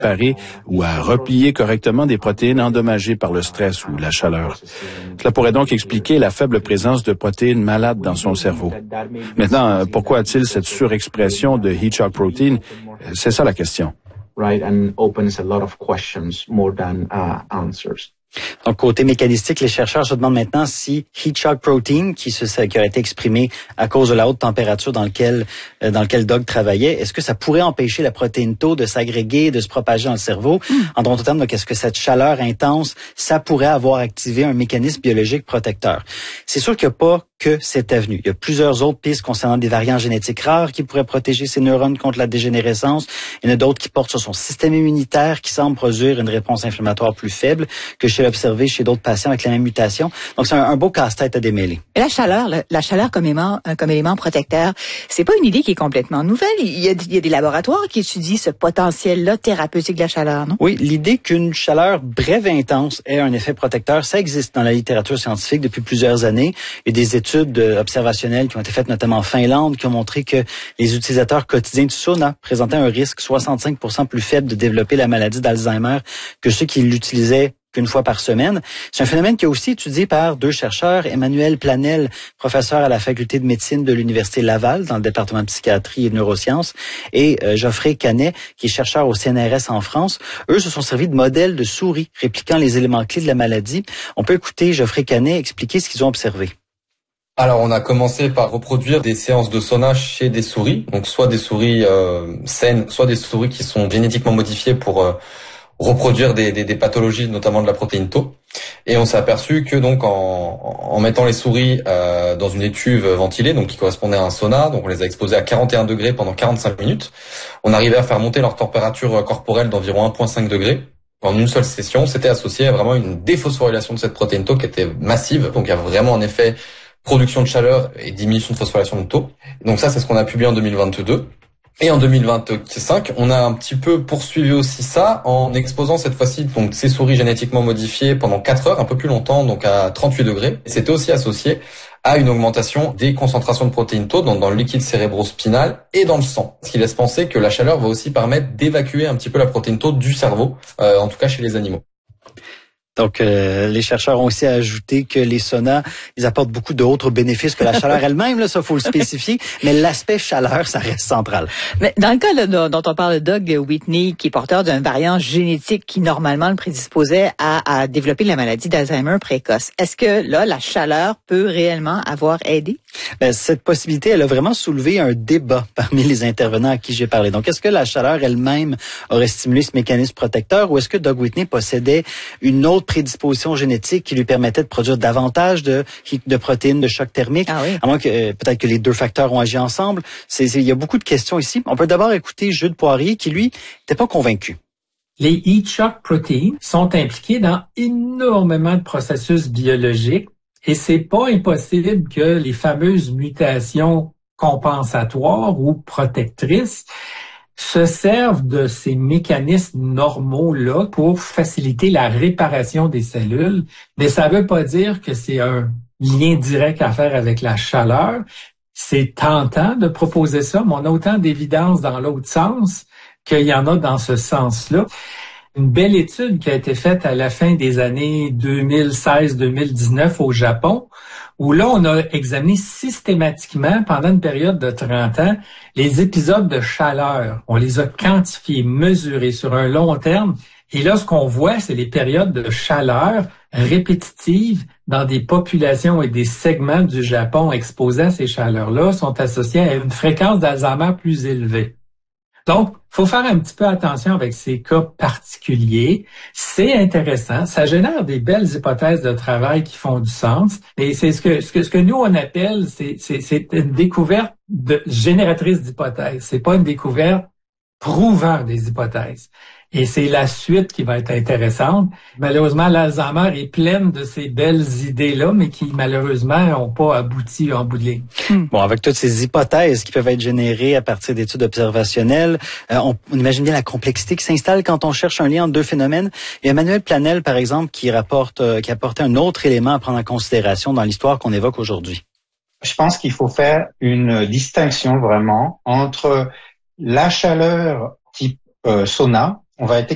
réparer ou à replier correctement des protéines endommagées par le stress ou la chaleur. Cela pourrait donc expliquer la faible présence de protéines malades dans son cerveau. Maintenant, pourquoi a-t-il cette surexpression de heat shock protein? C'est ça la question. Right, and opens a lot of questions more than answers. Donc, côté mécanistique, les chercheurs se demandent maintenant si heat shock protein, qui aurait été exprimé à cause de la haute température dans lequel Doug travaillait, est-ce que ça pourrait empêcher la protéine Tau de s'agréger, de se propager dans le cerveau? En d'autres termes, donc, est-ce que cette chaleur intense, ça pourrait avoir activé un mécanisme biologique protecteur? C'est sûr qu'il n'y a pas que cette avenue. Il y a plusieurs autres pistes concernant des variants génétiques rares qui pourraient protéger ces neurones contre la dégénérescence. Il y en a d'autres qui portent sur son système immunitaire qui semble produire une réponse inflammatoire plus faible que chez l'observé chez d'autres patients avec la même mutation. Donc, c'est un beau casse-tête à démêler. Et la chaleur comme élément protecteur, c'est pas une idée qui est complètement nouvelle. Il y a des laboratoires qui étudient ce potentiel-là thérapeutique de la chaleur, non? Oui, l'idée qu'une chaleur brève et intense ait un effet protecteur, ça existe dans la littérature scientifique depuis plusieurs années. Il y a des études observationnelles qui ont été faites notamment en Finlande qui ont montré que les utilisateurs quotidiens du sauna présentaient un risque 65% plus faible de développer la maladie d'Alzheimer que ceux qui l'utilisaient qu'une fois par semaine. C'est un phénomène qui est aussi étudié par deux chercheurs, Emmanuel Planel, professeur à la faculté de médecine de l'Université Laval dans le département de psychiatrie et de neurosciences, et Geoffrey Canet, qui est chercheur au CNRS en France. Eux se sont servis de modèles de souris répliquant les éléments clés de la maladie. On peut écouter Geoffrey Canet expliquer ce qu'ils ont observé. Alors, on a commencé par reproduire des séances de sauna chez des souris, donc soit des souris saines, soit des souris qui sont génétiquement modifiées pour reproduire des pathologies, notamment de la protéine Tau. Et on s'est aperçu que donc en mettant les souris dans une étuve ventilée, donc qui correspondait à un sauna, donc on les a exposées à 41 degrés pendant 45 minutes, on arrivait à faire monter leur température corporelle d'environ 1,5 degrés. En une seule session, c'était associé à vraiment une déphosphorylation de cette protéine Tau qui était massive, donc il y a vraiment un effet production de chaleur et diminution de phosphorylation de Tau. Donc ça, c'est ce qu'on a publié en 2022. Et en 2025, on a un petit peu poursuivi aussi ça en exposant cette fois-ci donc ces souris génétiquement modifiées pendant 4 heures, un peu plus longtemps, donc à 38 degrés. Et c'était aussi associé à une augmentation des concentrations de protéines Tau dans le liquide cérébrospinal et dans le sang. Ce qui laisse penser que la chaleur va aussi permettre d'évacuer un petit peu la protéine Tau du cerveau, en tout cas chez les animaux. Donc, les chercheurs ont aussi ajouté que les saunas, ils apportent beaucoup d'autres bénéfices que la chaleur elle-même, là, ça faut le spécifier, mais l'aspect chaleur, ça reste central. Mais dans le cas là, dont on parle de Doug Whitney, qui est porteur d'un variant génétique qui normalement le prédisposait à développer la maladie d'Alzheimer précoce, est-ce que là, la chaleur peut réellement avoir aidé? Ben, cette possibilité, elle a vraiment soulevé un débat parmi les intervenants à qui j'ai parlé. Donc, est-ce que la chaleur elle-même aurait stimulé ce mécanisme protecteur ou est-ce que Doug Whitney possédait une autre prédisposition génétique qui lui permettait de produire davantage de protéines de choc thermique? Ah oui. À moins que peut-être que les deux facteurs ont agi ensemble. Il y a beaucoup de questions ici. On peut d'abord écouter Jude Poirier qui, lui, n'était pas convaincu. Les heat shock proteins sont impliqués dans énormément de processus biologiques et c'est pas impossible que les fameuses mutations compensatoires ou protectrices se servent de ces mécanismes normaux-là pour faciliter la réparation des cellules, mais ça veut pas dire que c'est un lien direct à faire avec la chaleur. C'est tentant de proposer ça, mais on a autant d'évidence dans l'autre sens qu'il y en a dans ce sens-là. Une belle étude qui a été faite à la fin des années 2016-2019 au Japon, où là, on a examiné systématiquement, pendant une période de 30 ans, les épisodes de chaleur. On les a quantifiés, mesurés sur un long terme. Et là, ce qu'on voit, c'est les périodes de chaleur répétitives dans des populations et des segments du Japon exposés à ces chaleurs-là sont associés à une fréquence d'Alzheimer plus élevée. Donc, faut faire un petit peu attention avec ces cas particuliers. C'est intéressant. Ça génère des belles hypothèses de travail qui font du sens. Et c'est ce que nous, on appelle, c'est une découverte génératrice d'hypothèses. C'est pas une découverte prouvant des hypothèses. Et c'est la suite qui va être intéressante. Malheureusement, l'Alzheimer est pleine de ces belles idées-là, mais qui, malheureusement, n'ont pas abouti en bout de ligne. Bon, avec toutes ces hypothèses qui peuvent être générées à partir d'études observationnelles, on imagine bien la complexité qui s'installe quand on cherche un lien entre deux phénomènes. Il y a Emmanuel Planel, par exemple, qui apportait un autre élément à prendre en considération dans l'histoire qu'on évoque aujourd'hui. Je pense qu'il faut faire une distinction vraiment entre la chaleur type sauna. On va être